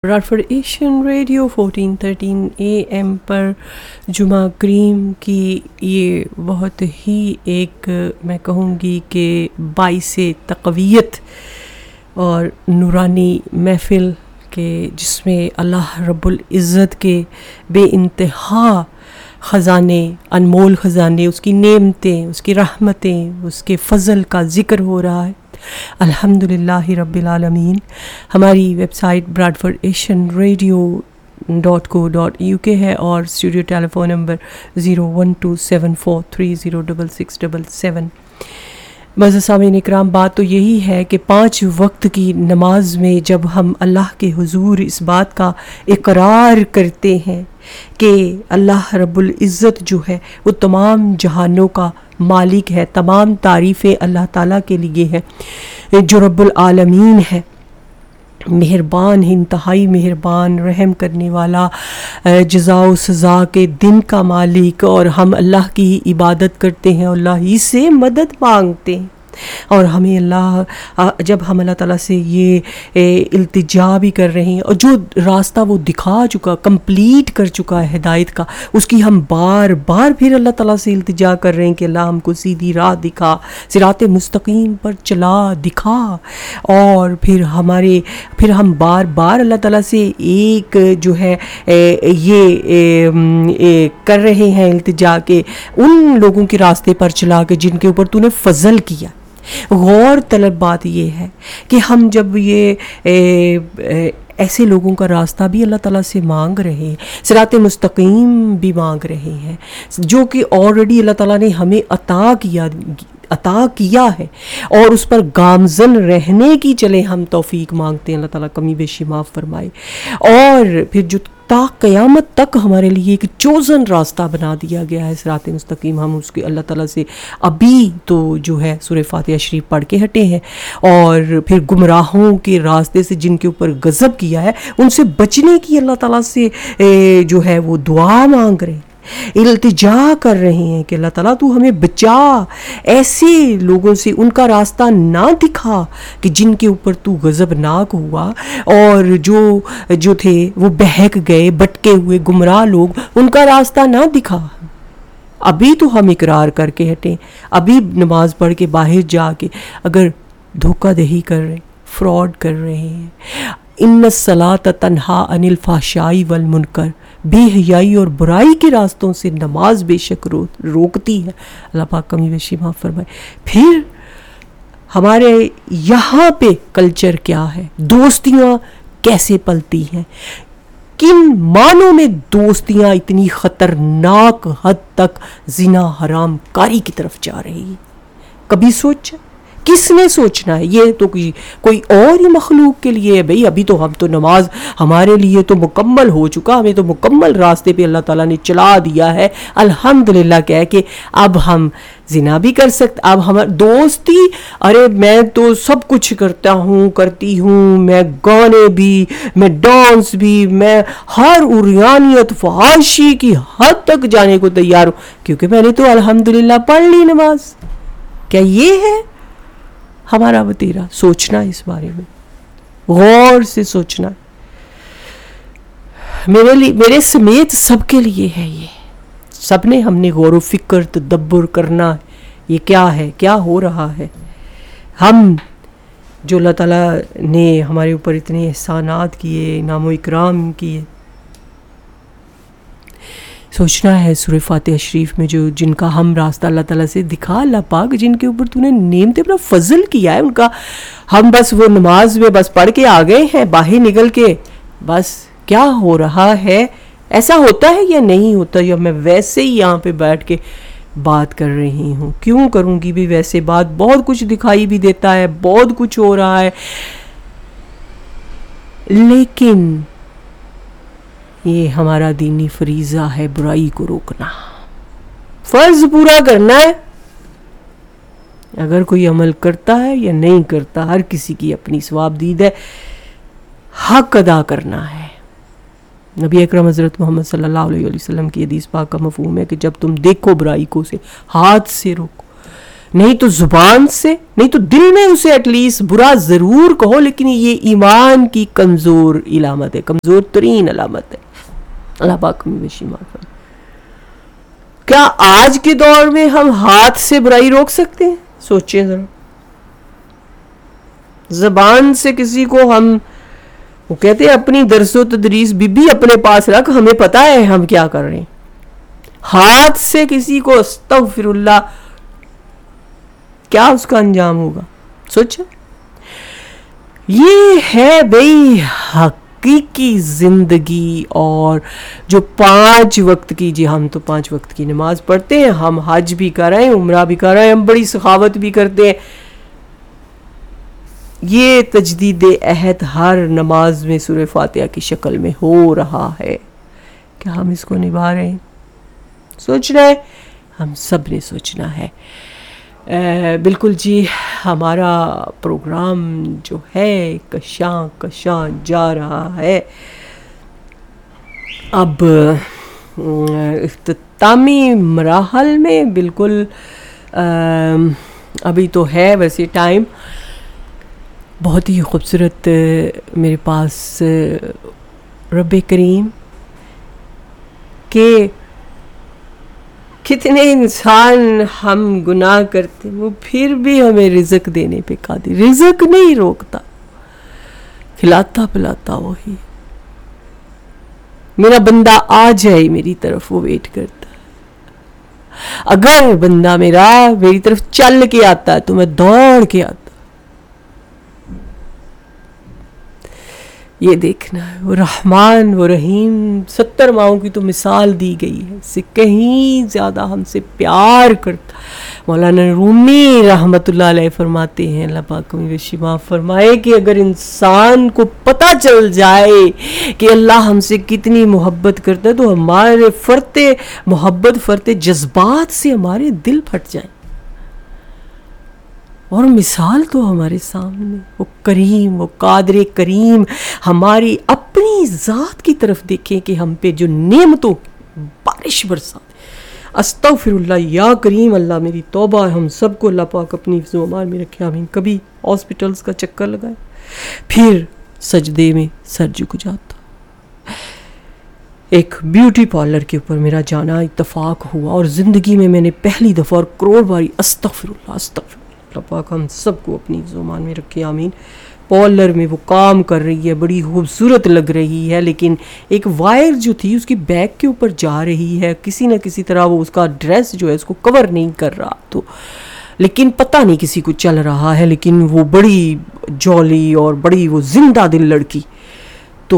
براڈفورڈ Asian radio 1413 AM پر جمعہ کریم کی یہ بہت ہی ایک میں کہوں گی کہ باعث تقویت اور نورانی محفل کے جس میں اللہ رب العزت کے بے انتہا خزانے، انمول خزانے، اس کی نعمتیں، اس کی رحمتیں، اس کے فضل کا ذکر ہو رہا ہے۔ الحمدللہ رب العالمین۔ ہماری ویب سائٹ bradfordasianradio.co.uk ہے اور اسٹوڈیو ٹیلی فون نمبر 01274306677۔ معزز سامعین اکرام، بات تو یہی ہے کہ 5 وقت کی نماز میں جب ہم اللہ کے حضور اس بات کا اقرار کرتے ہیں کہ اللہ رب العزت جو ہے وہ تمام جہانوں کا مالک ہے، تمام تعریفیں اللہ تعالیٰ کے لیے ہیں، جو رب العالمین ہے، مہربان ہے، انتہائی مہربان، رحم کرنے والا، جزا و سزا کے دن کا مالک، اور ہم اللہ کی عبادت کرتے ہیں، اللہ ہی سے مدد مانگتے ہیں۔ اور ہمیں جب ہم اللہ تعالیٰ سے یہ التجا بھی کر رہے ہیں، اور جو راستہ وہ دکھا چکا، کمپلیٹ کر چکا ہے ہدایت کا، اس کی ہم بار بار پھر اللہ تعالیٰ سے التجا کر رہے ہیں کہ اللہ ہم کو سیدھی راہ دکھا، صراط مستقیم پر چلا دکھا، اور پھر ہم بار بار اللہ تعالیٰ سے ایک جو ہے یہ کر رہے ہیں التجا کہ ان لوگوں کے راستے پر چلا کے جن کے اوپر تو نے فضل کیا۔ غور طلب بات یہ ہے کہ ہم جب یہ ایسے لوگوں کا راستہ بھی اللہ تعالیٰ سے مانگ رہے ہیں، صراط مستقیم بھی مانگ رہے ہیں، جو کہ آلریڈی اللہ تعالیٰ نے ہمیں عطا کیا ہے، اور اس پر گامزن رہنے کی چلے ہم توفیق مانگتے ہیں، اللہ تعالیٰ کمی بیشی معاف فرمائے، اور پھر جو تا قیامت تک ہمارے لیے ایک چوزن راستہ بنا دیا گیا ہے صراط مستقیم، ہم اس کے اللہ تعالیٰ سے ابھی تو جو ہے سورہ فاتحہ شریف پڑھ کے ہٹے ہیں، اور پھر گمراہوں کے راستے سے جن کے اوپر غضب کیا ہے ان سے بچنے کی اللہ تعالیٰ سے جو ہے وہ دعا مانگ رہے ہیں، التجا کر رہے ہیں کہ اللہ تعالیٰ تو ہمیں بچا، ایسے لوگوں سے ان کا راستہ نہ دکھا کہ جن کے اوپر تو غضبناک ہوا، اور جو تھے وہ بہک گئے، بٹکے ہوئے گمراہ لوگ، ان کا راستہ نہ دکھا۔ ابھی تو ہم اقرار کر کے ہٹیں، ابھی نماز پڑھ کے باہر جا کے اگر دھوکہ دہی کر رہے ہیں، فراڈ کر رہے ہیں، ان الصلاۃ تنہا عن الفحشاء والمنکر، بے حیائی اور برائی کے راستوں سے نماز بے شک روکتی ہے، اللہ پاک کمی بیشی معاف فرمائے۔ پھر ہمارے یہاں پہ کلچر کیا ہے، دوستیاں کیسے پلتی ہیں، کن معنوں میں دوستیاں اتنی خطرناک حد تک زنا حرام کاری کی طرف جا رہی ہے، کبھی سوچا؟ کس نے سوچنا ہے؟ یہ تو کوئی اور ہی مخلوق کے لیے ہے بھئی، ابھی تو ہم تو نماز ہمارے لیے تو مکمل ہو چکا، ہمیں تو مکمل راستے پہ اللہ تعالیٰ نے چلا دیا ہے، الحمدللہ کہہ کے اب ہم زنا بھی کر سکتے، اب ہماری دوستی، ارے میں تو سب کچھ کرتی ہوں، میں گانے بھی، میں ڈانس بھی، میں ہر عریانیت فحاشی کی حد تک جانے کو تیار ہوں، کیونکہ میں نے تو الحمدللہ پڑھ لی نماز۔ کیا یہ ہے ہمارا وتیرہ؟ سوچنا اس بارے میں، غور سے سوچنا، میرے سمیت سب کے لیے ہے، یہ سب نے ہم نے غور و فکر تدبر کرنا، یہ کیا ہے، کیا ہو رہا ہے۔ ہم جو اللہ تعالیٰ نے ہمارے اوپر اتنے احسانات کیے، انعام و اکرام کیے، سوچنا ہے سورہ فاتحہ شریف میں جن کا ہم راستہ اللہ تعالیٰ سے دکھا، اللہ پاک جن کے اوپر تو نے نعمت اپنا فضل کیا ہے، ان کا ہم بس وہ نماز میں بس پڑھ کے آ گئے ہیں، باہر نکل کے بس کیا ہو رہا ہے، ایسا ہوتا ہے یا نہیں ہوتا، یا میں ویسے ہی یہاں پہ بیٹھ کے بات کر رہی ہوں، کیوں کروں گی بھی ویسے بات، بہت کچھ دکھائی بھی دیتا ہے، بہت کچھ ہو رہا ہے، لیکن یہ ہمارا دینی فریضہ ہے برائی کو روکنا، فرض پورا کرنا ہے، اگر کوئی عمل کرتا ہے یا نہیں کرتا ہر کسی کی اپنی ثواب دید ہے، حق ادا کرنا ہے۔ نبی اکرم حضرت محمد صلی اللہ علیہ وسلم کی حدیث پاک کا مفہوم ہے کہ جب تم دیکھو برائی کو اسے ہاتھ سے روکو، نہیں تو زبان سے, نہیں تو دل میں اسے ایٹ لیسٹ برا ضرور کہو, لیکن یہ ایمان کی کمزور علامت ہے, کمزور ترین علامت ہے. اللہ پاک ہمیں شفا فرمائے. کیا آج کے دور میں ہم ہاتھ سے برائی روک سکتے ہیں؟ سوچیں ذرا. زبان سے کسی کو ہم, وہ کہتے ہیں اپنی درس و تدریس بھی اپنے پاس رکھ, ہمیں پتا ہے ہم کیا کر رہے ہیں. ہاتھ سے کسی کو استغفر اللہ, کیا اس کا انجام ہوگا؟ سوچیں. یہ ہے بھئی حقیقی زندگی. اور جو 5 وقت کی, جی ہم تو 5 وقت کی نماز پڑھتے ہیں, ہم حج بھی کر رہے ہیں, عمرہ بھی کر رہے ہیں, ہم بڑی سخاوت بھی کرتے ہیں. یہ تجدید عہد ہر نماز میں سورہ فاتحہ کی شکل میں ہو رہا ہے. کیا ہم اس کو نبھا رہے ہیں؟ سوچنا ہے, ہم سب نے سوچنا ہے. بالکل جی. ہمارا پروگرام جو ہے کشاں کشاں جا رہا ہے. اب اختتامی مراحل میں بالکل ابھی تو ہے ویسے ٹائم. بہت ہی خوبصورت میرے پاس رب کریم کہ کتنے انسان ہم گناہ کرتے, وہ پھر بھی ہمیں رزق دینے پہ قادر. رزق نہیں روکتا, کھلاتا پلاتا وہی. میرا بندہ آ جائے میری طرف, وہ ویٹ کرتا. اگر بندہ میرا میری طرف چل کے آتا ہے تو میں دوڑ کے آتا. یہ دیکھنا ہے وہ رحمان وہ رحیم. 70 ماؤں کی تو مثال دی گئی ہے, اس سے کہیں زیادہ ہم سے پیار کرتا. مولانا رومی رحمت اللہ علیہ فرماتے ہیں, اللہ پاک میں شفا فرمائے, کہ اگر انسان کو پتہ چل جائے کہ اللہ ہم سے کتنی محبت کرتا ہے تو ہمارے فرتے محبت فرتے جذبات سے ہمارے دل پھٹ جائیں. اور مثال تو ہمارے سامنے, وہ کریم, وہ قادر کریم ہماری اپنی ذات کی طرف دیکھیں کہ ہم پہ جو نعمتوں بارش برسات. استغفر اللہ یا کریم. اللہ میری توبہ ہے, ہم سب کو اللہ پاک اپنی حفظ و امان میں رکھے, آمین. کبھی ہاسپٹلز کا چکر لگائے, پھر سجدے میں سر جھک جاتا. ایک بیوٹی پارلر کے اوپر میرا جانا اتفاق ہوا, اور زندگی میں میں نے پہلی دفعہ اور کروڑ باری استغفر اللہ استغفر اللہ پاک ہم سب کو اپنی زمان میں رکھے, آمین. پارلر میں وہ کام کر رہی ہے, بڑی خوبصورت لگ رہی ہے, لیکن ایک وائر جو تھی اس کی بیک کے اوپر جا رہی ہے, کسی نہ کسی طرح وہ اس کا ڈریس جو ہے اس کو کور نہیں کر رہا. تو لیکن پتہ نہیں کسی کو چل رہا ہے, لیکن وہ بڑی جولی اور بڑی وہ زندہ دل لڑکی. تو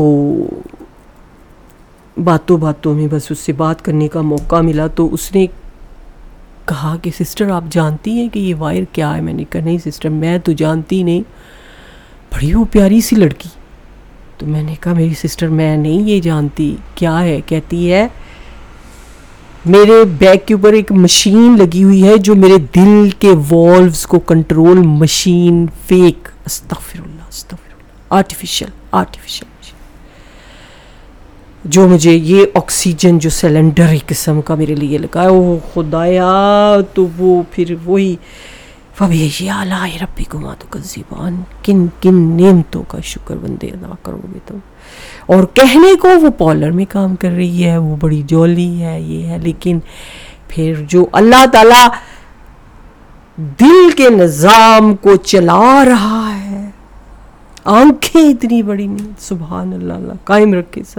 باتوں باتوں میں بس اس سے بات کرنے کا موقع ملا, تو اس نے کہا کہ سسٹر آپ جانتی ہیں کہ یہ وائر کیا ہے؟ میں نے کہا نہیں سسٹر میں تو جانتی نہیں, بڑی وہ پیاری سی لڑکی. تو میں نے کہا میری سسٹر میں نہیں یہ جانتی کیا ہے. کہتی ہے میرے بیک کے اوپر ایک مشین لگی ہوئی ہے جو میرے دل کے والوز کو کنٹرول, مشین فیک, استغفر اللہ آرٹیفیشل جو مجھے یہ آکسیجن جو سلنڈر ایک قسم کا میرے لیے لگا ہے, وہ خدایا. تو وہ پھر وہی فَبِأَيِّ آلَاءِ رَبِّكُمَا تُكَذِّبَانِ, کن کن نعمتوں کا شکر بندے ادا کرو گے تم. اور کہنے کو وہ پارلر میں کام کر رہی ہے, وہ بڑی جولی ہے, یہ ہے, لیکن پھر جو اللہ تعالی دل کے نظام کو چلا رہا ہے, آنکھیں اتنی بڑی نہیں, سبحان اللہ, اللہ قائم رکھے سب.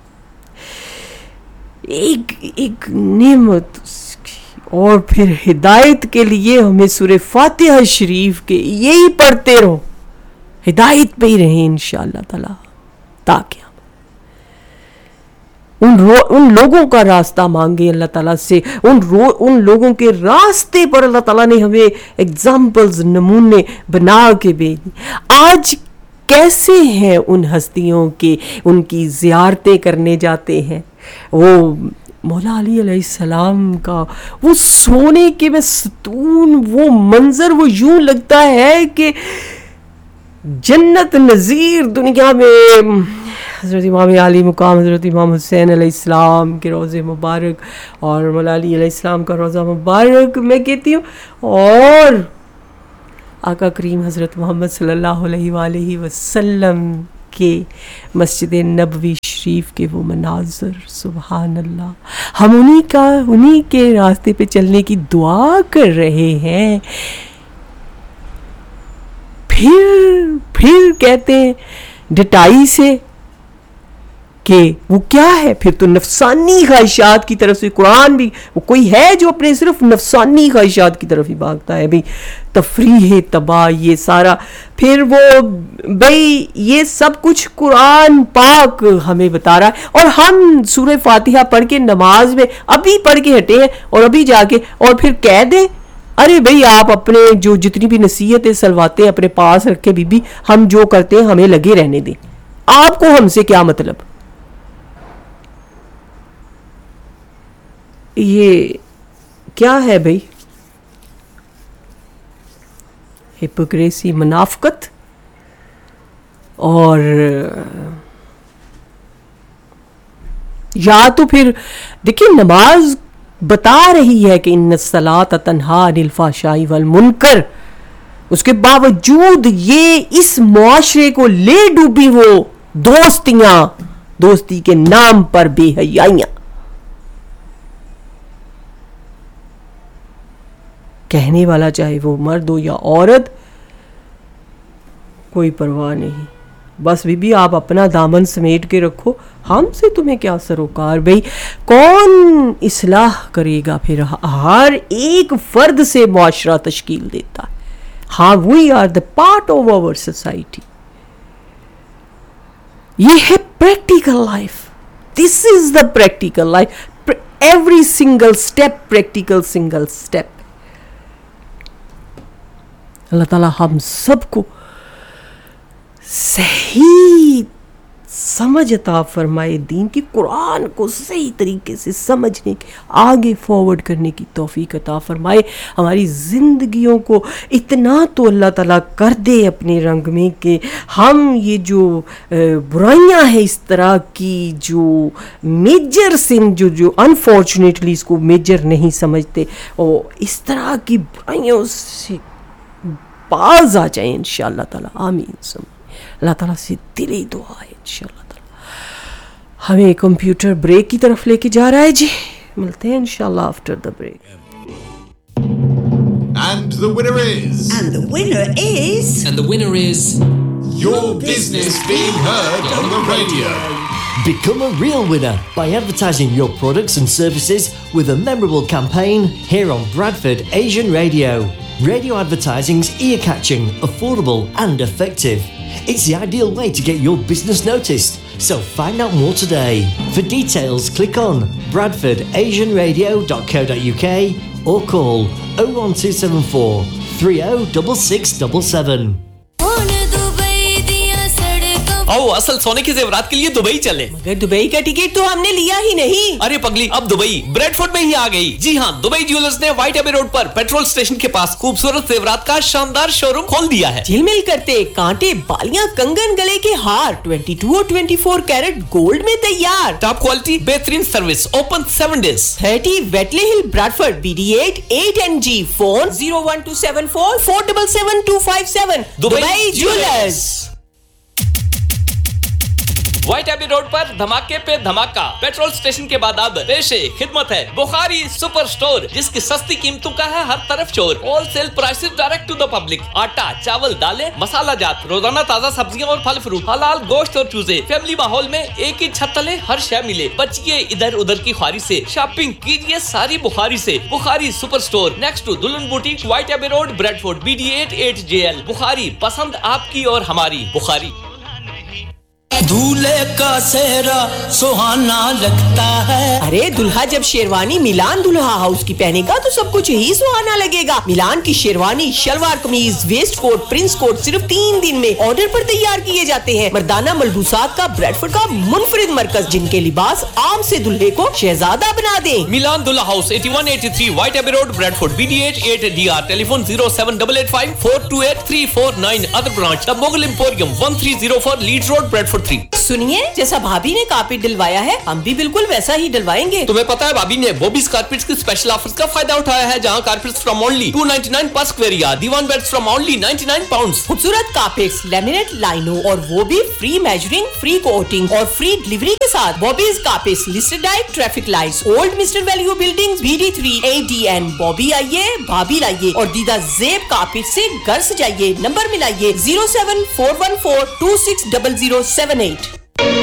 ایک نعمت اس کی. اور پھر ہدایت کے لیے ہمیں سورہ فاتحہ شریف کے یہی پڑھتے رہو, ہدایت پہ ہی رہیں انشاءاللہ تعالی, تاکہ ان لوگوں کا راستہ مانگے اللہ تعالیٰ سے, ان لوگوں کے راستے پر اللہ تعالیٰ نے ہمیں ایگزامپلز نمونے بنا کے بھیجی. آج کیسے ہیں ان ہستیوں کے, ان کی زیارتیں کرنے جاتے ہیں. وہ مولا علی علیہ السلام کا وہ سونے کے میں ستون, وہ منظر, وہ یوں لگتا ہے کہ جنت نظیر دنیا میں حضرت امام علی مقام حضرت امام حسین علیہ السلام کے روضے مبارک اور مولا علی علیہ السلام کا روضہ مبارک میں کہتی ہوں، اور آقا کریم حضرت محمد صلی اللہ علیہ وآلہ وسلم کے مسجد نبوی شریف کے وہ مناظر، سبحان اللہ، ہم انہی کے راستے پہ چلنے کی دعا کر رہے ہیں. پھر کہتے ہیں ڈٹائی سے کہ وہ کیا ہے، پھر تو نفسانی خواہشات کی طرف سے. قرآن بھی وہ کوئی ہے جو اپنے صرف نفسانی خواہشات کی طرف ہی بھاگتا ہے بھئی، تفریح تباہ یہ سارا. پھر وہ بھئی یہ سب کچھ قرآن پاک ہمیں بتا رہا ہے، اور ہم سورہ فاتحہ پڑھ کے نماز میں ابھی پڑھ کے ہٹے ہیں اور ابھی جا کے اور پھر کہہ دیں ارے بھئی آپ اپنے جو جتنی بھی نصیحتیں سلواتے ہیں اپنے پاس رکھے بی بی، ہم جو کرتے ہیں ہمیں لگے رہنے دیں. آپ کو ہم سے کیا مطلب؟ یہ کیا ہے بھئی؟ ہپوکریسی، منافقت. اور یا تو پھر دیکھیں نماز بتا رہی ہے کہ ان الصلاۃ تنہی عن الفحشاء والمنکر، اس کے باوجود یہ اس معاشرے کو لے ڈوبی وہ دوستی کے نام پر بے حیائیاں. کہنے والا چاہے وہ مرد ہو یا عورت، کوئی پرواہ نہیں، بس بی بی آپ اپنا دامن سمیٹ کے رکھو، ہم سے تمہیں کیا سروکار. بھئی کون اصلاح کرے گا؟ پھر ہر ایک فرد سے معاشرہ تشکیل دیتا ہے. ہاں we are the part of our society. یہ ہے practical life. This is the practical life. Every single step practical single step. اللہ تعالیٰ ہم سب کو صحیح سمجھ عطا فرمائے، دین کی قرآن کو صحیح طریقے سے سمجھنے کی، آگے فارورڈ کرنے کی توفیق عطا فرمائے. ہماری زندگیوں کو اتنا تو اللہ تعالیٰ کر دے اپنے رنگ میں کہ ہم یہ جو برائیاں ہیں اس طرح کی جو میجر سن جو انفارچونیٹلی اس کو میجر نہیں سمجھتے، اور اس طرح کی برائیوں سے باز آ جائیں انشاءاللہ تعالیٰ. آمین. اللہ تعالیٰ سے دلی دعا ہے انشاءاللہ تعالیٰ. ہمیں کمپیوٹر بریک کی طرف لے کے جا رہا ہے جی، ملتے ہیں انشاءاللہ after the break. And the winner is... And the winner is... And the winner is... Your business being heard on the radio. Become a real winner by advertising your products and services with a memorable campaign here on Bradford Asian Radio. Radio advertising's ear-catching, affordable and effective. It's the ideal way to get your business noticed. So find out more today. For details, click on bradfordasianradio.co.uk or call 01274 306677. आओ असल सोने के जेवरात के लिए Dubai चले. मगर Dubai का टिकट तो हमने लिया ही नहीं. अरे पगली, अब दुबई ब्रेडफोर्ड में ही आ गई. जी हाँ, दुबई ज्वेलर्स ने व्हाइट एबे रोड पर पेट्रोल स्टेशन के पास खूबसूरत जेवरात का शानदार शोरूम खोल दिया है. झिलमिल करते कांटे, बालियां, कंगन, गले के हार 22 और 24 कैरेट गोल्ड में तैयार. टॉप क्वालिटी, बेहतरीन सर्विस, ओपन 7 days. 30 वेटले हिल Bradford BD8 8NG. Phone 01274 477 257. Dubai jewellers. White AB road पर धमाके पे धमाका. पेट्रोल स्टेशन के बाद अब पेशे खिदमत है बुखारी सुपर स्टोर, जिसकी सस्ती कीमतों का है हर तरफ शोर. Wholesale prices direct to the public. आटा, चावल, दालें, मसाला जात, रोजाना ताजा सब्जियां और फल फ्रूट, हलाल गोश्त और चूजे. फैमिली माहौल में एक ही छत तले हर शय मिले. बचिए इधर उधर की ख्वारी से, शॉपिंग कीजिए सारी बुखारी से. Bukhari super store next to दुल्हन boutique, white AB road, Bradford BD8 8JL. Bukhari, पसंद आपकी और हमारी. बुखारी. दूल्हे का सेहरा सुहाना लगता है. अरे दुल्हा जब शेरवानी मिलान दुल्हा हाउस की पहनेगा तो सब कुछ ही सुहाना लगेगा. मिलान की शेरवानी, शलवार कमीज, वेस्ट कोट, प्रिंस कोट सिर्फ 3 दिन में ऑर्डर पर तैयार किए जाते हैं. मर्दाना मलबूसात का ब्रेडफोर्ड का मुनफरिद मरकज, जिनके लिबास आम से दुल्हे को शहजादा बना दे. मिलान दुल्हा house 8183 white AB road, Bradford BD8 8DR. Telephone 07885 428 349. Other branch the Mughal emporium 1304 Leeds road, Bradford free. सुनिए, जैसा भाभी ने कारपेट डलवाया है हम भी बिल्कुल वैसा ही डलवाएंगे। तुम्हें पता है भाभी ने बॉबीज कारपेट्स की स्पेशल ऑफर्स का फायदा उठाया है, जहां कारपेट्स फ्रॉम ओनली 299 पर square yard, Diwan beds from only 99 pounds. खूबसूरत कारपेट्स, लैमिनेट लाइनों और वो भी फ्री मेजरिंग, फ्री कोटिंग और फ्री डिलीवरी के साथ। Bobby's carpets, listed diet, traffic lights, old mister value buildings, BD3 ADN। Bobby आइए, भाभी लाइए और दीदा ज़ेब कारपेट से घर सजाइए। नंबर मिलाइए 07414260078।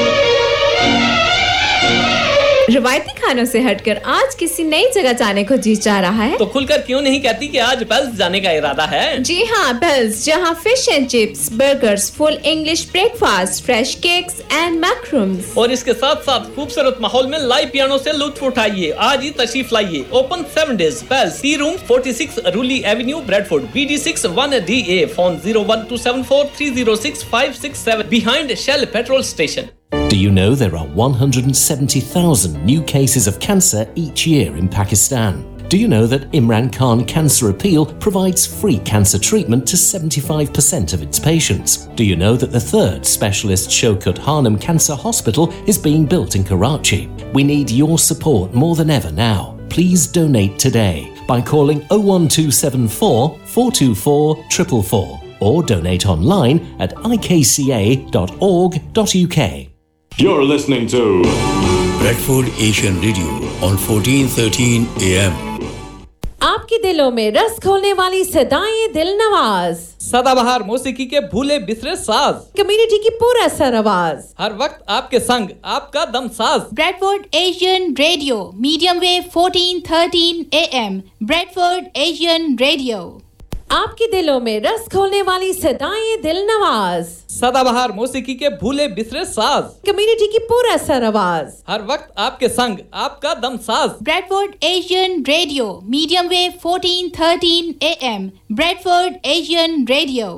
रवायती खानों से हटकर आज किसी नई जगह जाने को जी चाह रहा है तो खुलकर क्यों नहीं कहती कि आज पेल्स जाने का इरादा है? जी हाँ, पेल्स, जहाँ fish and chips, burgers, full English breakfast, fresh cakes and मैक्रूम्स और इसके साथ साथ खूबसूरत माहौल में लाइव पियानो से लुत्फ उठाइए। आज ही तशरीफ लाइए। Open 7 days। Pails, T room 46 रूली Avenue, Bradford, BD6 1DA। Phone 01274306567 behind Shell petrol station. Do you know there are 170,000 new cases of cancer each year in Pakistan? Do you know that Imran Khan Cancer Appeal provides free cancer treatment to 75% of its patients? Do you know that the third specialist Shaukat Hanum Cancer Hospital is being built in Karachi? We need your support more than ever now. Please donate today by calling 01274 424 444 or donate online at ikca.org.uk. You're listening to Bradford Asian Radio on 1413 AM. आपके दिलों में रस खोलने वाली सदाएं दिल नवाज, सदाबहार मौसीकी के भूले बिसरे साज, कम्युनिटी की पूरा सर आवाज, हर वक्त आपके संग, आपका दम साज। Bradford Asian Radio, medium wave 1413 AM. Bradford Asian Radio. आपके दिलों में रस खोलने वाली सदाएं दिल नवाज, सदाबहार मौसीकी के भूले बिसरे साज, कम्युनिटी की पूरा सर आवाज, हर वक्त आपके संग, आपका दम साज। Bradford Asian Radio, medium wave 1413 AM. Bradford Asian Radio.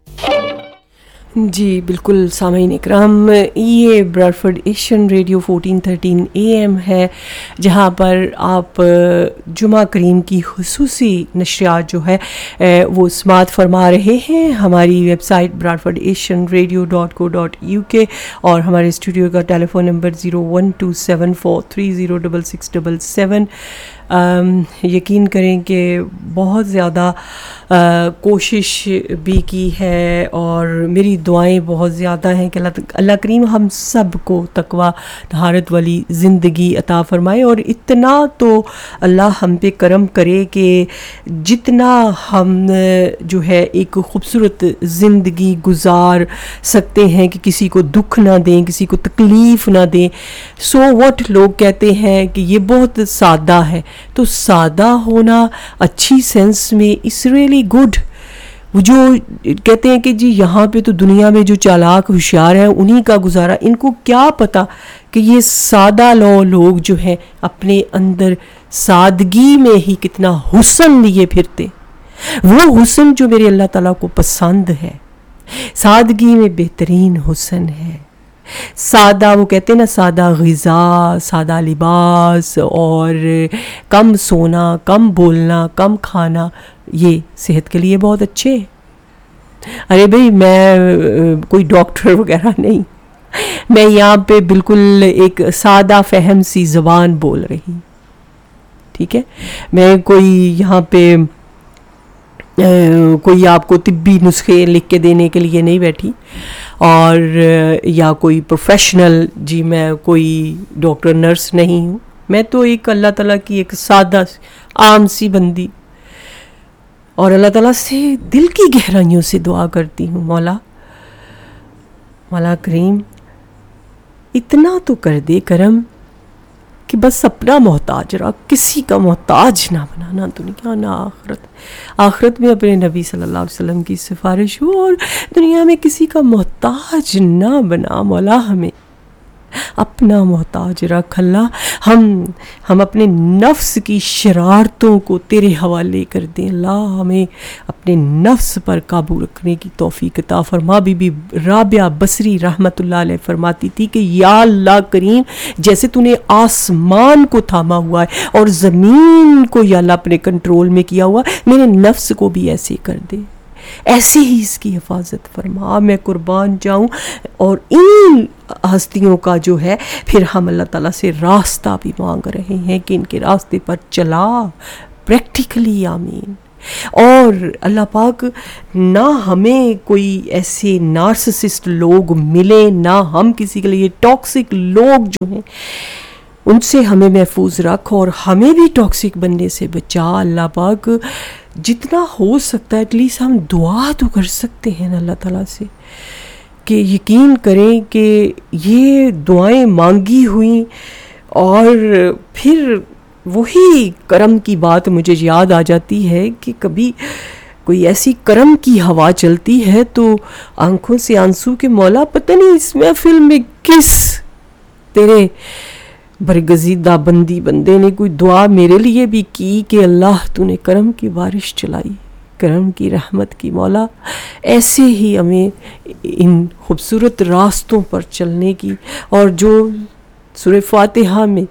जी बिल्कुल सामीन इकराम, ये ब्रैडफोर्ड एशियन रेडियो 1413 AM है, जहाँ पर आप जुमा करीम की खुसूसी नशरियात जो है वो समाअत फरमा रहे हैं। हमारी वेबसाइट bradfordasianradio.co.uk और हमारे स्टूडियो का टेलीफोन नंबर 01274306677। यकीन करें कि बहुत ज़्यादा कोशिश भी की है और मेरी दुआएं बहुत ज़्यादा हैं कि अल्लाह करीम हम सब को तकवा तहारत वाली ज़िंदगी अता फ़रमाए। और इतना तो अल्लाह हम पे करम करे कि जितना हम जो है एक ख़ूबसूरत ज़िंदगी गुजार सकते हैं कि किसी को दुख ना दें, किसी को तकलीफ़ ना दें। सो व्हाट लोग कहते हैं कि ये बहुत सादा है, तो सादा होना अच्छी सेंस में इस रियली गुड। वो जो कहते हैं कि जी यहाँ पे तो दुनिया में जो चालाक होशियार हैं उन्हीं का गुजारा, इनको क्या पता कि ये सादा लोग जो हैं अपने अंदर सादगी में ही कितना हुस्न लिए फिरते। वो हुस्न जो मेरे अल्लाह ताला को पसंद है, सादगी में बेहतरीन हुस्न है। सादा, वो कहते हैं ना, सादा ग़िज़ा, सादा लिबास और कम सोना, कम बोलना, कम खाना, ये सेहत के लिए बहुत अच्छे। अरे भाई, मैं कोई डॉक्टर वगैरह नहीं, मैं यहाँ पे बिल्कुल एक सादा फहम सी ज़बान बोल रही, ठीक है। मैं कोई यहाँ पे कोई आपको तिब्बी नुस्खे लिख के देने के लिए नहीं बैठी, और या कोई प्रोफेशनल, जी मैं कोई डॉक्टर नर्स नहीं हूँ। मैं तो एक अल्लाह ताला की एक सादा आम सी बंदी, और अल्लाह ताला से दिल की गहराइयों से दुआ करती हूँ, मौला करीम इतना तो कर दे करम कि बस अपना मोहताज रहा, किसी का मोहताज ना बना, ना दुनिया ना आखिरत। आखिरत में अपने नबी सल्लल्लाहु अलैहि वसल्लम की सिफारिश हो, और दुनिया में किसी का मोहताज ना बना। मौला हमें अपना मोहताज रख। अल्लाह हम अपने नफ्स की शरारतों को तेरे हवाले कर दें। अल्लाह हमें अपने नफ्स पर काबू रखने की तौफीक अता फरमा। बीबी राबिया बसरी रहमतुल्लाह अलैह फरमाती थी कि या अल्लाह करीम, जैसे तूने आसमान को थामा हुआ है और ज़मीन को या अल्लाह अपने कंट्रोल में किया हुआ, मेरे नफ्स को भी ऐसे कर दे। ایسے ہی اس کی حفاظت فرما. میں قربان جاؤں. اور ان ہستیوں کا جو ہے پھر ہم اللہ تعالیٰ سے راستہ بھی مانگ رہے ہیں کہ ان کے راستے پر چلا پریکٹیکلی. آمین. اور اللہ پاک نہ ہمیں کوئی ایسے نارسسسٹ لوگ ملے، نہ ہم کسی کے لیے ٹاکسک لوگ جو ہیں ان سے ہمیں محفوظ رکھ، اور ہمیں بھی ٹاکسک بننے سے بچا. اللہ پاک جتنا ہو سکتا ہے ایٹ لیسٹ ہم دعا تو کر سکتے ہیں اللہ تعالیٰ سے کہ یقین کریں کہ یہ دعائیں مانگی ہوئیں. اور پھر وہی کرم کی بات مجھے یاد آ جاتی ہے کہ کبھی کوئی ایسی کرم کی ہوا چلتی ہے تو آنکھوں سے آنسو کے مولا پتہ نہیں اس محفل میں کس تیرے برگزیدہ بندے نے کوئی دعا میرے لیے بھی کی کہ اللہ تو نے کرم کی بارش چلائی، کرم کی رحمت کی. مولا ایسے ہی ہمیں ان خوبصورت راستوں پر چلنے کی. اور جو سورہ فاتحہ میں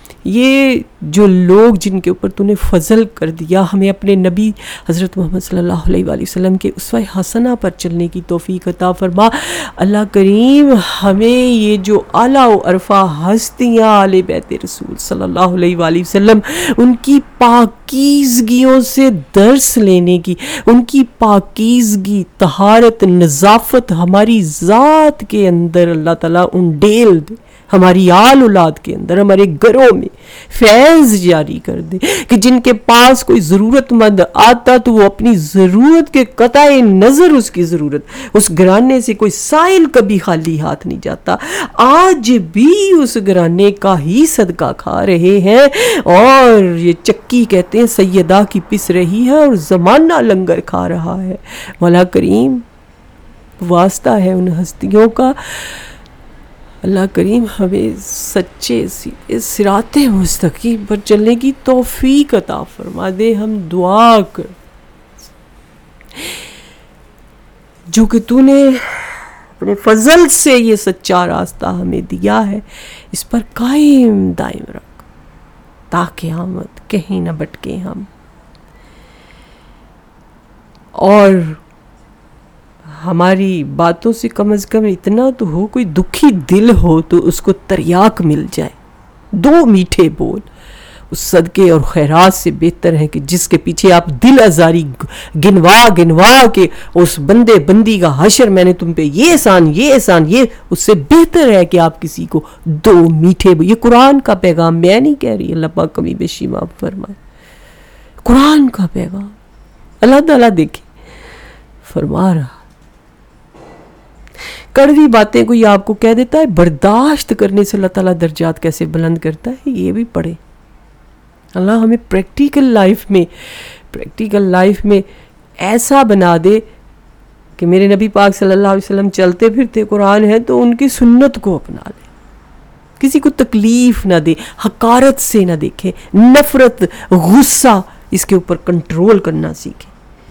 یہ جو لوگ جن کے اوپر تو نے فضل کر دیا، ہمیں اپنے نبی حضرت محمد صلی اللہ علیہ وآلہ وسلم کے اسوہ حسنہ پر چلنے کی توفیق عطا فرما. اللہ کریم ہمیں یہ جو اعلیٰ و عرفہ ہستیاں آل بیت رسول صلی اللہ علیہ وآلہ وسلم ان کی پاکیزگیوں سے درس لینے کی، ان کی پاکیزگی، طہارت، نظافت ہماری ذات کے اندر اللہ تعالیٰ انڈیل دے، ہماری آل اولاد کے اندر، ہمارے گھروں میں فیض جاری کر دے کہ جن کے پاس کوئی ضرورت مند آتا تو وہ اپنی ضرورت کے قطع نظر اس کی ضرورت، اس گھرانے سے کوئی سائل کبھی خالی ہاتھ نہیں جاتا. آج بھی اس گھرانے کا ہی صدقہ کھا رہے ہیں، اور یہ چکی کہتے ہیں سیدہ کی پس رہی ہے اور زمانہ لنگر کھا رہا ہے. مولا کریم واسطہ ہے ان ہستیوں کا. اللہ کریم ہمیں سچے صراط مستقیم پر چلنے کی توفیق عطا فرما دے. ہم دعا کر جو کہ تو نے اپنے فضل سے یہ سچا راستہ ہمیں دیا ہے اس پر قائم دائم رکھ تاکہ قیامت کہیں نہ بٹکیں ہم. اور ہماری باتوں سے کم از کم اتنا تو ہو، کوئی دکھی دل ہو تو اس کو تریاک مل جائے. 2 میٹھے بول اس صدقے اور خیرات سے بہتر ہے کہ جس کے پیچھے آپ دل آزاری گنوا کے اس بندی کا حشر میں نے تم پہ یہ احسان یہ اس سے بہتر ہے کہ آپ کسی کو 2 میٹھے یہ قرآن کا پیغام میں نہیں کہہ رہی، اللہ پاک کمی بیشی معاف فرمائے. قرآن کا پیغام اللہ تعالیٰ دیکھے فرما رہا. کڑوی باتیں کوئی آپ کو کہہ دیتا ہے، برداشت کرنے سے اللہ تعالیٰ درجات کیسے بلند کرتا ہے یہ بھی پڑھے. اللہ ہمیں پریکٹیکل لائف میں ایسا بنا دے کہ میرے نبی پاک صلی اللہ علیہ وسلم چلتے پھرتے قرآن ہے تو ان کی سنت کو اپنا لے، کسی کو تکلیف نہ دے، حقارت سے نہ دیکھے، نفرت غصہ اس کے اوپر کنٹرول کرنا سیکھے.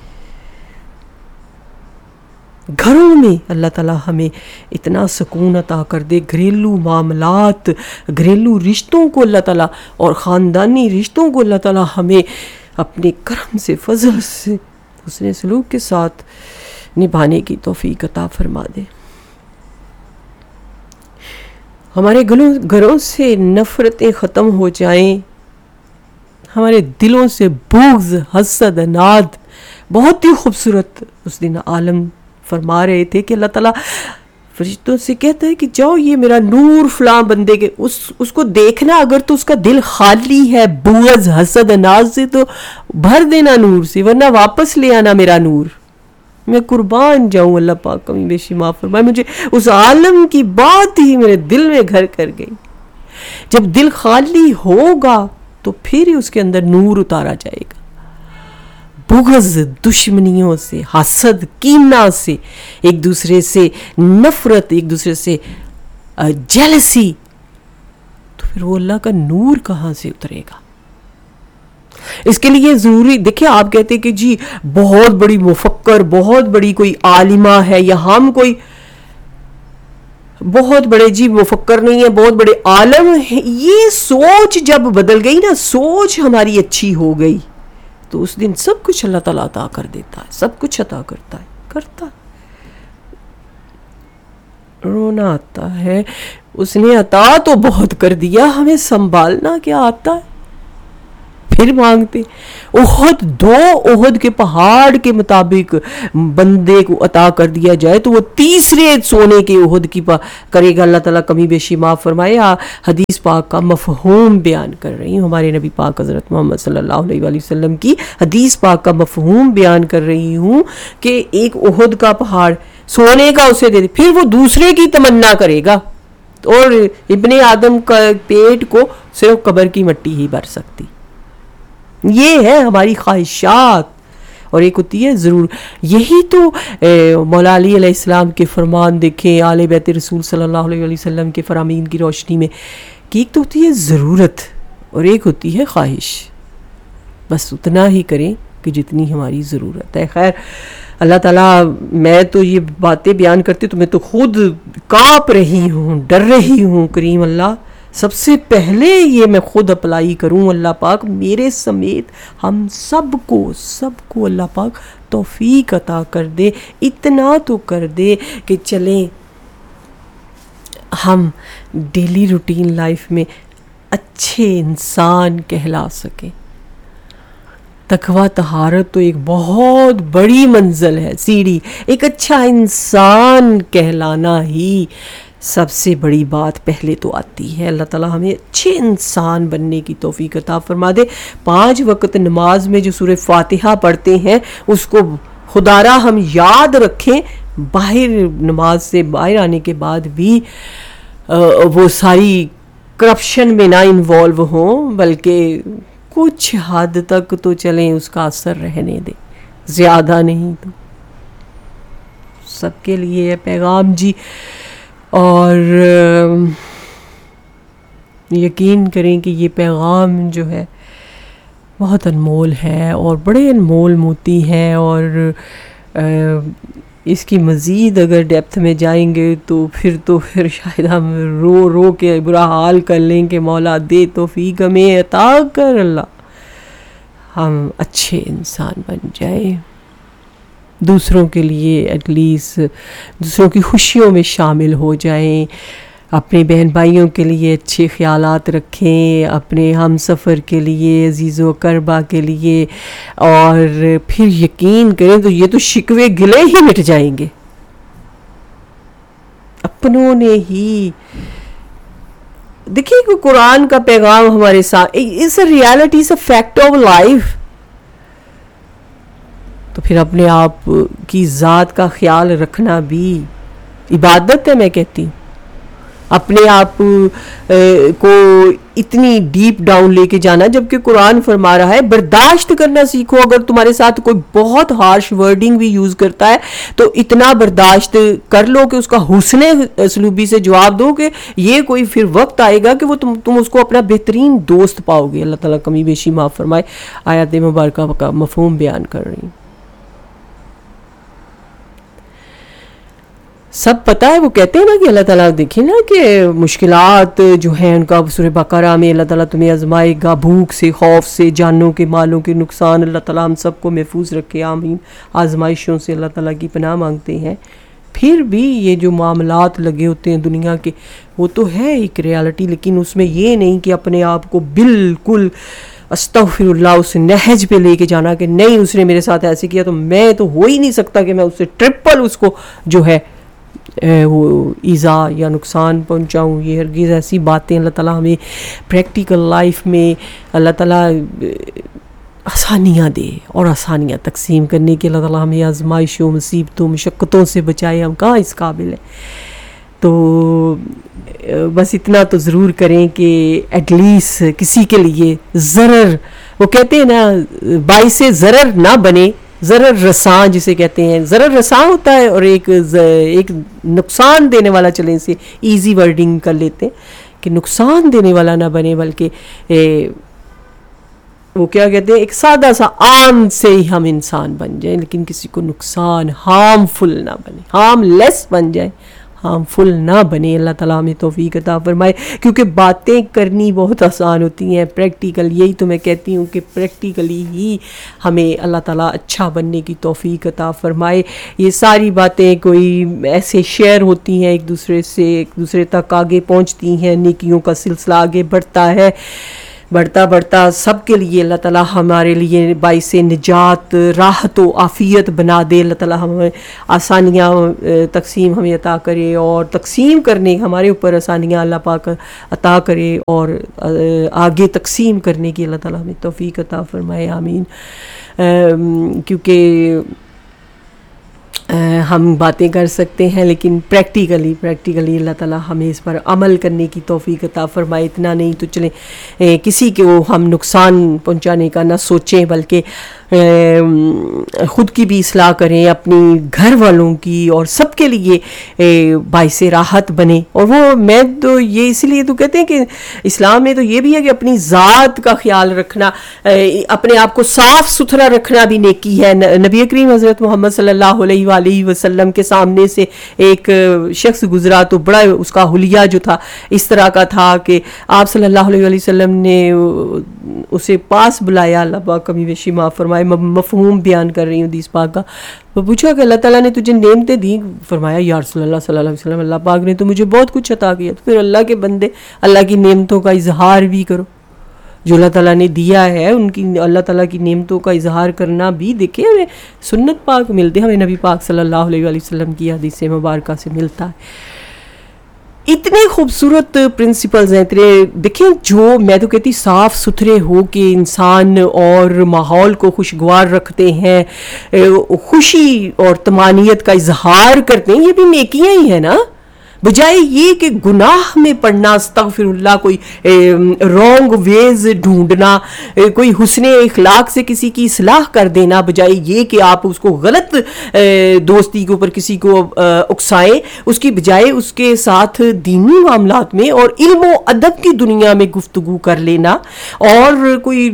گھروں میں اللہ تعالیٰ ہمیں اتنا سکون عطا کر دے، گھریلو معاملات، گھریلو رشتوں کو اللہ تعالیٰ اور خاندانی رشتوں کو اللہ تعالیٰ ہمیں اپنے کرم سے، فضل سے، حسن سلوک کے ساتھ نبھانے کی توفیق عطا فرما دے. ہمارے گھروں سے نفرتیں ختم ہو جائیں، ہمارے دلوں سے بغض، حسد، اناد. بہت ہی خوبصورت اس دن عالم فرما رہے تھے کہ اللہ تعالیٰ فرشتوں سے کہتا ہے کہ جاؤ یہ میرا نور فلاں بندے کے اس کو دیکھنا، اگر تو اس کا دل خالی ہے بغض، حسد، اناد سے تو بھر دینا نور سے، ورنہ واپس لے آنا میرا نور. میں قربان جاؤں، اللہ پاک کمی بیشی معاف فرمائے. مجھے اس عالم کی بات ہی میرے دل میں گھر کر گئی. جب دل خالی ہوگا تو پھر ہی اس کے اندر نور اتارا جائے گا. بغض، دشمنیوں سے، حسد، کینہ سے، ایک دوسرے سے نفرت، ایک دوسرے سے جیلسی، تو پھر وہ اللہ کا نور کہاں سے اترے گا؟ اس کے لیے ضروری دیکھیں، آپ کہتے کہ جی بہت بڑی مفکر، بہت بڑی کوئی عالمہ ہے، یا ہم کوئی بہت بڑے جی مفکر نہیں ہے، بہت بڑے عالم ہیں. یہ سوچ جب بدل گئی نا، سوچ ہماری اچھی ہو گئی تو اس دن سب کچھ اللہ تعالیٰ عطا کر دیتا ہے, سب کچھ عطا کرتا ہے, کرتا ہے. رونا آتا ہے, اس نے عطا تو بہت کر دیا, ہمیں سنبھالنا کیا آتا ہے. پھر مانگتے احد, 2 احد کے پہاڑ کے مطابق بندے کو عطا کر دیا جائے تو وہ تیسرے سونے کے احد کی کرے گا. اللہ تعالیٰ کمی بیشی معاف فرمائے. حدیث پاک کا مفہوم بیان کر رہی ہوں, ہمارے نبی پاک حضرت محمد صلی اللہ علیہ وآلہ وسلم کی حدیث پاک کا مفہوم بیان کر رہی ہوں کہ ایک احد کا پہاڑ سونے کا اسے دے دے, پھر وہ دوسرے کی تمنا کرے گا, اور ابن آدم کا پیٹ کو صرف قبر کی مٹی ہی بھر سکتی. یہ ہے ہماری خواہشات. اور ایک ہوتی ہے ضرور, یہی تو مولا علی علیہ السلام کے فرمان دیکھیں, آل بیت رسول صلی اللہ علیہ وسلم کے فرامین کی روشنی میں, کہ ایک تو ہوتی ہے ضرورت اور ایک ہوتی ہے خواہش. بس اتنا ہی کریں کہ جتنی ہماری ضرورت ہے. خیر اللہ تعالیٰ, میں تو یہ باتیں بیان کرتی تو میں تو خود کانپ رہی ہوں, ڈر رہی ہوں. کریم اللہ سب سے پہلے یہ میں خود اپلائی کروں, اللہ پاک میرے سمیت ہم سب کو اللہ پاک توفیق عطا کر دے. اتنا تو کر دے کہ چلیں ہم ڈیلی روٹین لائف میں اچھے انسان کہلا سکیں. تقویٰ طہارت تو ایک بہت بڑی منزل ہے, سیڑھی. ایک اچھا انسان کہلانا ہی سب سے بڑی بات پہلے تو آتی ہے. اللہ تعالیٰ ہمیں اچھے انسان بننے کی توفیق عطا فرما دے. 5 وقت نماز میں جو سورہ فاتحہ پڑھتے ہیں اس کو خدارا ہم یاد رکھیں. باہر نماز سے باہر آنے کے بعد بھی وہ ساری کرپشن میں نہ انوالو ہوں, بلکہ کچھ حد تک تو چلیں اس کا اثر رہنے دیں, زیادہ نہیں. تو سب کے لیے ہے پیغام جی. اور یقین کریں کہ یہ پیغام جو ہے بہت انمول ہے اور بڑے انمول موتی ہیں, اور اس کی مزید اگر ڈیپتھ میں جائیں گے تو پھر شاید ہم رو کے برا حال کر لیں کہ مولا دے توفیق ہمیں عطا کر, اللہ ہم اچھے انسان بن جائیں, دوسروں کے لیے ایٹ لیسٹ دوسروں کی خوشیوں میں شامل ہو جائیں, اپنے بہن بھائیوں کے لیے اچھے خیالات رکھیں, اپنے ہم سفر کے لیے, عزیز و اقربا کے لیے, اور پھر یقین کریں تو یہ تو شکوے گلے ہی مٹ جائیں گے. اپنوں نے ہی دیکھیے کہ قرآن کا پیغام ہمارے ساتھ از a reality, is a fact of life. تو پھر اپنے آپ کی ذات کا خیال رکھنا بھی عبادت ہے. میں کہتی ہوں اپنے آپ کو اتنی ڈیپ ڈاؤن لے کے جانا, جبکہ قرآن فرما رہا ہے برداشت کرنا سیکھو. اگر تمہارے ساتھ کوئی بہت ہارش ورڈنگ بھی یوز کرتا ہے تو اتنا برداشت کر لو کہ اس کا حسن اسلوبی سے جواب دو, کہ یہ کوئی پھر وقت آئے گا کہ وہ تم اس کو اپنا بہترین دوست پاؤ گے. اللہ تعالیٰ کمی بیشی معاف فرمائے. آیات مبارکہ کا مفہوم بیان کر رہی ہوں. سب پتہ ہے, وہ کہتے ہیں نا کہ اللہ تعالیٰ دیکھیں نا کہ مشکلات جو ہیں ان کا سورہ بقرہ میں اللہ تعالیٰ تمہیں آزمائے گا, بھوک سے, خوف سے, جانوں کے مالوں کے نقصان. اللہ تعالیٰ ہم سب کو محفوظ رکھے, آمین. آزمائشوں سے اللہ تعالیٰ کی پناہ مانگتے ہیں. پھر بھی یہ جو معاملات لگے ہوتے ہیں دنیا کے, وہ تو ہے ایک ریالٹی, لیکن اس میں یہ نہیں کہ اپنے آپ کو بالکل استغفر اللہ اس نہج پہ لے کے جانا کہ نہیں اس نے میرے ساتھ ایسے کیا تو میں تو ہو ہی نہیں سکتا کہ میں اس سے ٹرپل اس کو جو ہے وہ ایذا یا نقصان پہنچاؤں. یہ ہرگز ایسی باتیں اللہ تعالیٰ ہمیں پریکٹیکل لائف میں اللہ تعالیٰ آسانیاں دے اور آسانیاں تقسیم کرنے کے. اللہ تعالیٰ ہمیں آزمائشوں, مصیبتوں, مشقتوں سے بچائے. ہم کہاں اس قابل ہیں. تو بس اتنا تو ضرور کریں کہ ایٹ لیسٹ کسی کے لیے ضرر, وہ کہتے ہیں نا باعث ضرر نہ بنے, ضرر رساں جسے کہتے ہیں. ضرر رساں ہوتا ہے اور ایک نقصان دینے والا, چلیں اسے ایزی ورڈنگ کر لیتے ہیں کہ نقصان دینے والا نہ بنے, بلکہ وہ کیا کہتے ہیں ایک سادہ سا عام سے ہی ہم انسان بن جائیں, لیکن کسی کو نقصان ہارمفل نہ بنے, ہارم لیس بن جائیں, ہارمفل نہ بنے. اللہ تعالیٰ ہمیں توفیق عطا فرمائے, کیونکہ باتیں کرنی بہت آسان ہوتی ہیں, پریکٹیکل, یہی تو میں کہتی ہوں کہ پریکٹیکلی ہی ہمیں اللہ تعالیٰ اچھا بننے کی توفیق عطا فرمائے. یہ ساری باتیں کوئی ایسے شیئر ہوتی ہیں ایک دوسرے تک آگے پہنچتی ہیں, نیکیوں کا سلسلہ آگے بڑھتا ہے, بڑھتا سب کے لیے اللہ تعالیٰ ہمارے لیے باعث نجات, راحت و عافیت بنا دے. اللہ تعالیٰ ہمیں آسانیاں تقسیم ہمیں عطا کرے, اور تقسیم کرنے ہمارے اوپر آسانیاں اللہ پاک عطا کرے, اور آگے تقسیم کرنے کی اللہ تعالیٰ ہمیں توفیق عطا فرمائے, آمین. کیونکہ ہم باتیں کر سکتے ہیں لیکن پریکٹیکلی اللہ تعالیٰ ہمیں اس پر عمل کرنے کی توفیق عطا فرمائے. اتنا نہیں تو چلیں کسی کو ہم نقصان پہنچانے کا نہ سوچیں, بلکہ خود کی بھی اصلاح کریں, اپنی گھر والوں کی, اور سب کے لیے باعث راحت بنے. اور وہ میں تو یہ اس لیے تو کہتے ہیں کہ اسلام میں تو یہ بھی ہے کہ اپنی ذات کا خیال رکھنا, اپنے آپ کو صاف ستھرا رکھنا بھی نیکی ہے. نبی کریم حضرت محمد صلی اللہ علیہ وآلہ وسلم کے سامنے سے ایک شخص گزرا تو بڑا اس کا حلیہ جو تھا اس طرح کا تھا کہ آپ صلی اللہ علیہ وآلہ وسلم نے اسے پاس بلایا. اللہ پاک کمی بیشی معاف فرمائے, مفہوم بیان کر رہی ہوں حدیث پاک کا. وہ پوچھا کہ اللہ تعالیٰ نے تجھے نعمتیں دی, فرمایا یا رسول اللہ صلی اللہ علیہ وسلم, اللہ پاک نے تو مجھے بہت کچھ عطا کیا. تو پھر اللہ کے بندے اللہ کی نعمتوں کا اظہار بھی کرو, جو اللہ تعالیٰ نے دیا ہے ان کی, اللہ تعالیٰ کی نعمتوں کا اظہار کرنا بھی. دیکھیں ہمیں سنت پاک ملتے, ہمیں نبی پاک صلی اللہ علیہ وآلہ وسلم کی حدیث مبارکہ سے ملتا ہے. اتنے خوبصورت پرنسپلز ہیں اتنے. دیکھیں جو میں تو کہتی صاف ستھرے ہو کے انسان اور ماحول کو خوشگوار رکھتے ہیں, خوشی اور طمانینت کا اظہار کرتے ہیں, یہ بھی نیکیاں ہی ہیں نا, بجائے یہ کہ گناہ میں پڑنا, استغفر اللہ, کوئی رونگ ویز ڈھونڈنا, کوئی حسن اخلاق سے کسی کی اصلاح کر دینا, بجائے یہ کہ آپ اس کو غلط دوستی کے اوپر کسی کو اکسائیں, اس کی بجائے اس کے ساتھ دینی معاملات میں اور علم و ادب کی دنیا میں گفتگو کر لینا, اور کوئی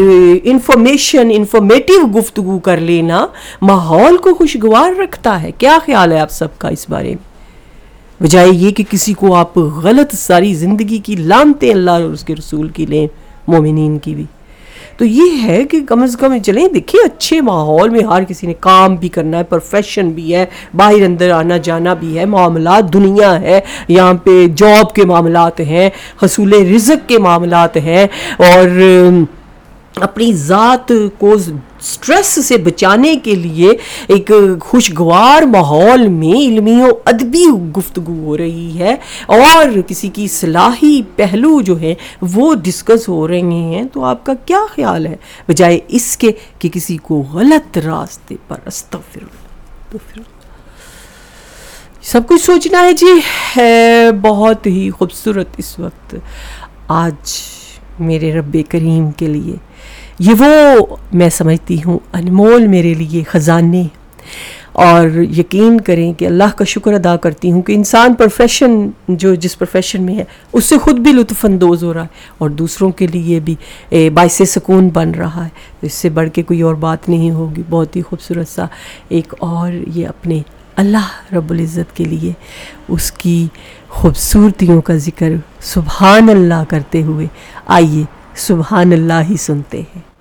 انفارمیٹیو گفتگو کر لینا ماحول کو خوشگوار رکھتا ہے. کیا خیال ہے آپ سب کا اس بارے میں؟ بجائے یہ کہ کسی کو آپ غلط ساری زندگی کی لعنتیں اللہ اور اس کے رسول کی لیں, مومنین کی بھی. تو یہ ہے کہ کم از کم چلیں دیکھیں اچھے ماحول میں ہر کسی نے کام بھی کرنا ہے, پروفیشن بھی ہے, باہر اندر آنا جانا بھی ہے, معاملات دنیا ہے, یہاں پہ جاب کے معاملات ہیں, حصول رزق کے معاملات ہیں, اور اپنی ذات کو سٹریس سے بچانے کے لیے ایک خوشگوار ماحول میں علمی و ادبی گفتگو ہو رہی ہے, اور کسی کی اصلاحی پہلو جو ہیں وہ ڈسکس ہو رہے ہیں. تو آپ کا کیا خیال ہے, بجائے اس کے کہ کسی کو غلط راستے پر استغفر اللہ سب کچھ سوچنا ہے. جی بہت ہی خوبصورت اس وقت آج میرے رب کریم کے لیے یہ وہ میں سمجھتی ہوں انمول میرے لیے خزانے, اور یقین کریں کہ اللہ کا شکر ادا کرتی ہوں کہ انسان پروفیشن جو جس پروفیشن میں ہے اس سے خود بھی لطف اندوز ہو رہا ہے, اور دوسروں کے لیے بھی باعث سکون بن رہا ہے. اس سے بڑھ کے کوئی اور بات نہیں ہوگی. بہت ہی خوبصورت سا ایک اور یہ اپنے اللہ رب العزت کے لیے اس کی خوبصورتیوں کا ذکر سبحان اللہ کرتے ہوئے آئیے سبحان اللہ ہی سنتے ہیں.